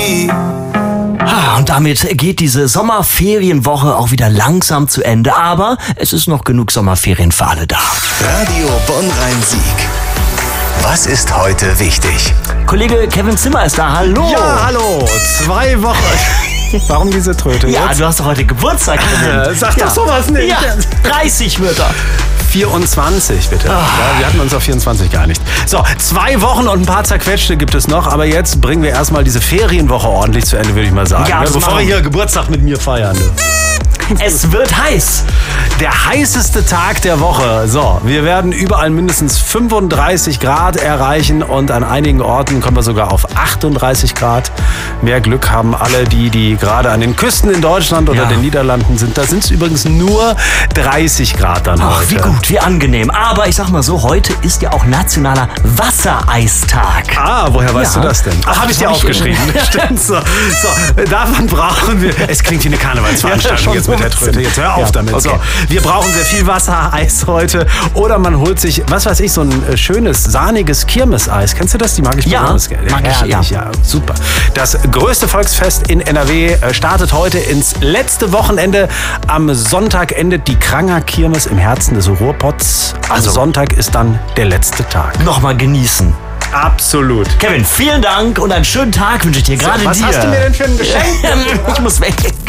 Und damit geht diese Sommerferienwoche auch wieder langsam zu Ende. Aber es ist noch genug Sommerferien für alle da. Radio Bonn-Rhein-Sieg. Was ist heute wichtig? Kollege Kevin Zimmer ist da. Hallo. Ja, hallo. 2 Wochen. Warum diese Tröte Ja, jetzt? du hast doch heute Geburtstag. Sag doch sowas nicht. Ja, 30 wird er. 24, bitte. Ja, wir hatten uns auf 24 geeinigt. So, 2 Wochen und ein paar zerquetschte gibt es noch, aber jetzt bringen wir erstmal diese Ferienwoche ordentlich zu Ende, würde ich mal sagen. Ja, bevor wir hier Geburtstag mit mir feiern. Es wird heiß. Der heißeste Tag der Woche. So, wir werden überall mindestens 35 Grad erreichen und an einigen Orten kommen wir sogar auf 38 Grad. Mehr Glück haben alle die gerade an den Küsten in Deutschland oder den Niederlanden sind. Da sind es übrigens nur 30 Grad dann Ach, heute. wie gut, wie angenehm. Aber ich sag mal so, heute ist ja auch nationaler Wassereistag. Ah, woher weißt du das denn? Ach, habe ich dir hab ich aufgeschrieben. Stimmt so. Davon brauchen wir... Es klingt wie eine Karnevalsveranstaltung jetzt mit der Tröte. Jetzt hör auf damit. okay. So, wir brauchen sehr viel Wasser, Eis heute. Oder man holt sich, was weiß ich, so ein schönes, sahniges Kirmeseis. Kennst du das? Die mag ich Ja, besonders gerne. mag ich, Herrlich, ja. Super. Das größte Volksfest in NRW startet heute ins letzte Wochenende. Am Sonntag endet die Kranger Kirmes im Herzen des Ruhrpots. Also Sonntag ist dann der letzte Tag. Nochmal genießen. Absolut. Kevin, vielen Dank und einen schönen Tag wünsche ich dir, gerade dir. Was hast du mir denn für ein Geschenk? Ich muss weg.